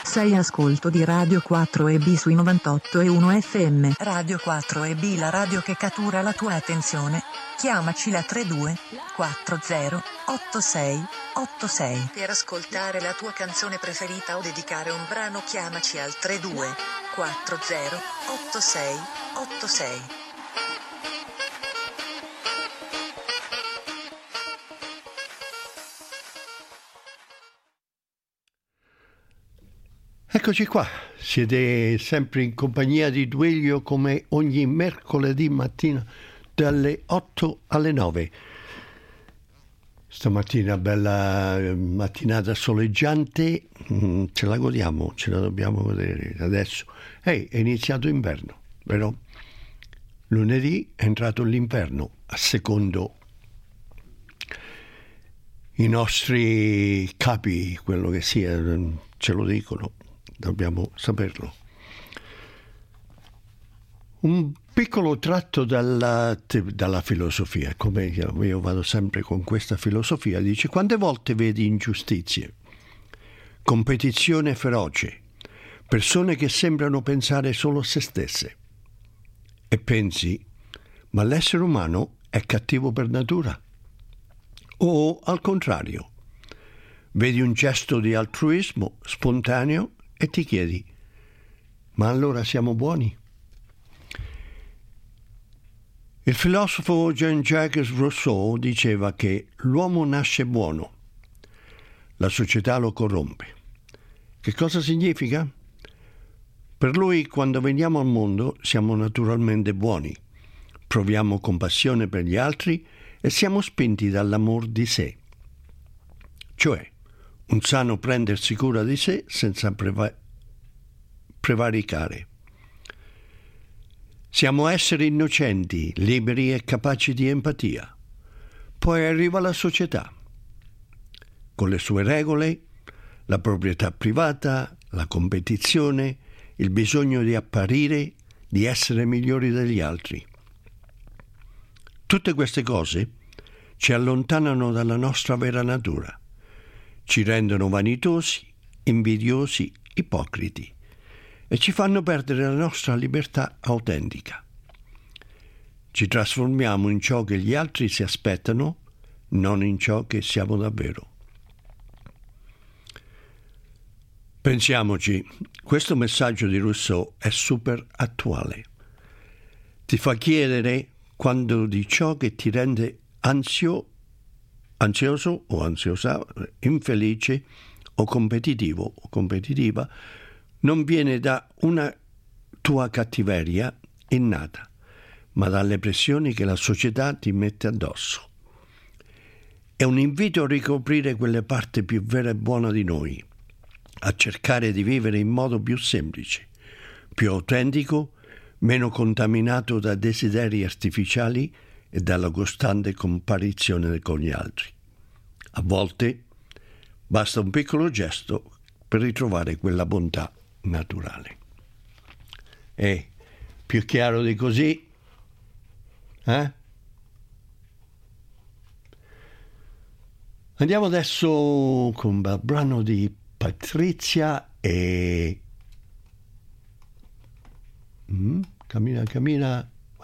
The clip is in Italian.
Sei ascolto di Radio 4EB sui 98.1 FM. Radio 4EB, la radio che cattura la tua attenzione. Chiamaci la 32 40 86 86 per ascoltare la tua canzone preferita o dedicare un brano. Chiamaci al 32 40 86 86. Eccoci qua, siete sempre in compagnia di Duilio come ogni mercoledì mattina dalle 8 alle 9. Stamattina bella mattinata soleggiante, ce la godiamo, ce la dobbiamo godere adesso. È iniziato inverno, vero? Lunedì è entrato l'inverno, a secondo i nostri capi, quello che sia, ce lo dicono. Dobbiamo saperlo. Un piccolo tratto dalla filosofia, come io vado sempre con questa filosofia, dice: quante volte vedi ingiustizie, competizione feroce, persone che sembrano pensare solo a se stesse, e pensi, ma l'essere umano è cattivo per natura? O al contrario, vedi un gesto di altruismo spontaneo e ti chiedi, ma allora siamo buoni? Il filosofo Jean-Jacques Rousseau diceva che l'uomo nasce buono, la società lo corrompe. Che cosa significa? Per lui, quando veniamo al mondo, siamo naturalmente buoni, proviamo compassione per gli altri e siamo spinti dall'amor di sé. Cioè, un sano prendersi cura di sé senza prevaricare. Siamo esseri innocenti, liberi e capaci di empatia. Poi arriva la società, con le sue regole, la proprietà privata, la competizione, il bisogno di apparire, di essere migliori degli altri. Tutte queste cose ci allontanano dalla nostra vera natura. Ci rendono vanitosi, invidiosi, ipocriti e ci fanno perdere la nostra libertà autentica. Ci trasformiamo in ciò che gli altri si aspettano, non in ciò che siamo davvero. Pensiamoci, questo messaggio di Rousseau è super attuale. Ti fa chiedere quando di ciò che ti rende ansioso o ansiosa, infelice o competitivo o competitiva, non viene da una tua cattiveria innata, ma dalle pressioni che la società ti mette addosso. È un invito a ricoprire quelle parti più vera e buona di noi, a cercare di vivere in modo più semplice, più autentico, meno contaminato da desideri artificiali e dalla costante comparizione con gli altri. A volte basta un piccolo gesto per ritrovare quella bontà naturale. E più chiaro di così, Andiamo adesso con un bel brano di Patrizia e Cammina